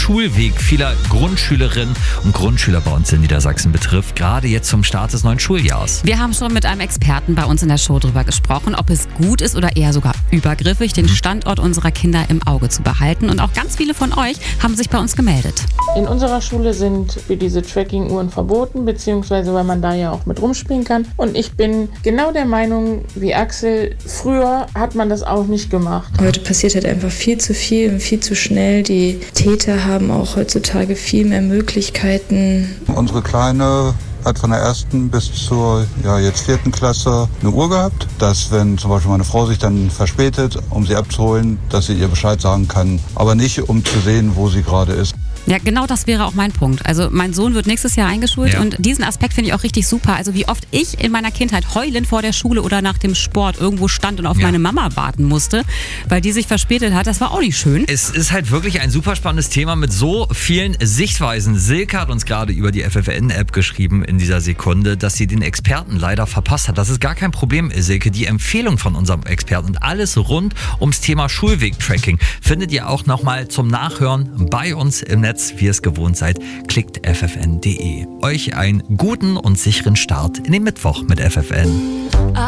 Schulweg vieler Grundschülerinnen und Grundschüler bei uns in Niedersachsen betrifft, gerade jetzt zum Start des neuen Schuljahres. Wir haben schon mit einem Experten bei uns in der Show drüber gesprochen, ob es gut ist oder eher sogar übergriffig, den Standort unserer Kinder im Auge zu behalten. Und auch ganz viele von euch haben sich bei uns gemeldet. In unserer Schule sind für diese Tracking-Uhren verboten, beziehungsweise weil man da ja auch mit rumspielen kann. Und ich bin genau der Meinung wie Axel, früher hat man das auch nicht gemacht. Heute passiert halt einfach viel zu viel und viel zu schnell. Die Täter haben auch heutzutage viel mehr Möglichkeiten. Unsere Kleine hat von der 1. bis zur jetzt 4. Klasse eine Uhr gehabt, dass wenn zum Beispiel meine Frau sich dann verspätet, um sie abzuholen, dass sie ihr Bescheid sagen kann, aber nicht um zu sehen, wo sie gerade ist. Ja, genau das wäre auch mein Punkt. Also mein Sohn wird nächstes Jahr eingeschult und diesen Aspekt finde ich auch richtig super. Also wie oft ich in meiner Kindheit heulend vor der Schule oder nach dem Sport irgendwo stand und auf meine Mama warten musste, weil die sich verspätet hat. Das war auch nicht schön. Es ist halt wirklich ein super spannendes Thema mit so vielen Sichtweisen. Silke hat uns gerade über die FFN-App geschrieben in dieser Sekunde, dass sie den Experten leider verpasst hat. Das ist gar kein Problem, Silke. Die Empfehlung von unserem Experten und alles rund ums Thema Schulweg-Tracking findet ihr auch nochmal zum Nachhören bei uns im Netz. Wie ihr es gewohnt seid, klickt ffn.de. Euch einen guten und sicheren Start in den Mittwoch mit FFN.